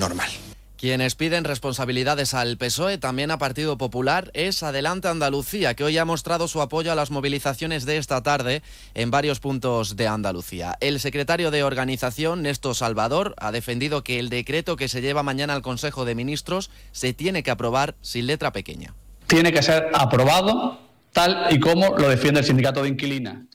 normal. Quienes piden responsabilidades al PSOE, también a Partido Popular, es Adelante Andalucía, que hoy ha mostrado su apoyo a las movilizaciones de esta tarde en varios puntos de Andalucía. El secretario de organización, Néstor Salvador, ha defendido que el decreto que se lleva mañana al Consejo de Ministros se tiene que aprobar sin letra pequeña. Tiene que ser aprobado tal y como lo defiende el sindicato de inquilinas.